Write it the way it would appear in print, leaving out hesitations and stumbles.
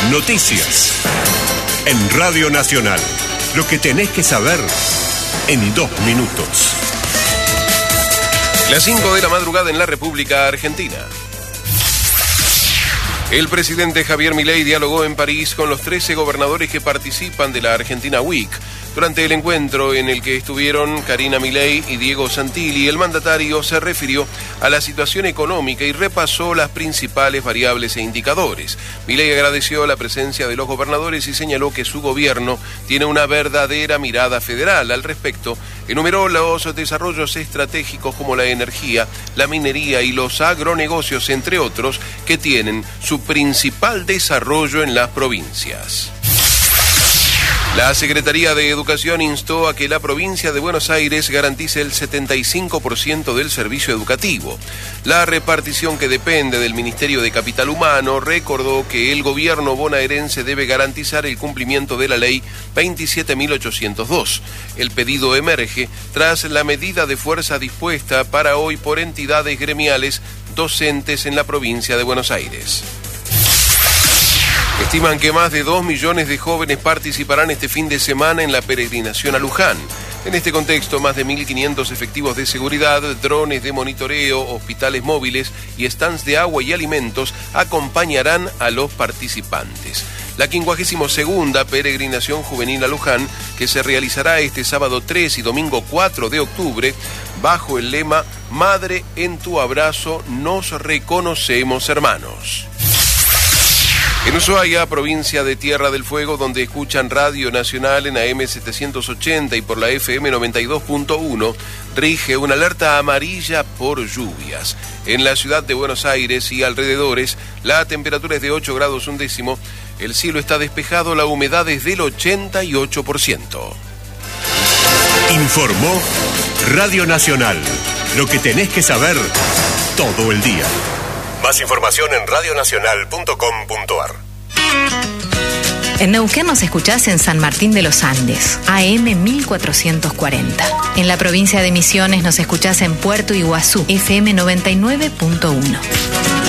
Noticias. En Radio Nacional. Lo que tenés que saber en 2 minutos. Las 5 de la madrugada en la República Argentina. El presidente Javier Milei dialogó en París con los 13 gobernadores que participan de la Argentina Week. Durante el encuentro en el que estuvieron Karina Milei y Diego Santilli, el mandatario se refirió a la situación económica y repasó las principales variables e indicadores. Milei agradeció la presencia de los gobernadores y señaló que su gobierno tiene una verdadera mirada federal. Al respecto, enumeró los desarrollos estratégicos como la energía, la minería y los agronegocios, entre otros, que tienen su principal desarrollo en las provincias. La Secretaría de Educación instó a que la provincia de Buenos Aires garantice el 75% del servicio educativo. La repartición, que depende del Ministerio de Capital Humano, recordó que el gobierno bonaerense debe garantizar el cumplimiento de la ley 27.802. El pedido emerge tras la medida de fuerza dispuesta para hoy por entidades gremiales docentes en la provincia de Buenos Aires. Estiman que más de 2 millones de jóvenes participarán este fin de semana en la peregrinación a Luján. En este contexto, más de 1.500 efectivos de seguridad, drones de monitoreo, hospitales móviles y stands de agua y alimentos acompañarán a los participantes. La 52ª peregrinación juvenil a Luján, que se realizará este sábado 3 y domingo 4 de octubre, bajo el lema Madre, en tu abrazo nos reconocemos hermanos. En Ushuaia, provincia de Tierra del Fuego, donde escuchan Radio Nacional en AM 780 y por la FM 92.1, rige una alerta amarilla por lluvias. En la ciudad de Buenos Aires y alrededores, la temperatura es de 8 grados 1 décimo, el cielo está despejado, la humedad es del 88%. Informó Radio Nacional. Lo que tenés que saber todo el día. Más información en radionacional.com.ar. En Neuquén nos escuchás en San Martín de los Andes, AM 1440. En la provincia de Misiones nos escuchás en Puerto Iguazú, FM 99.1.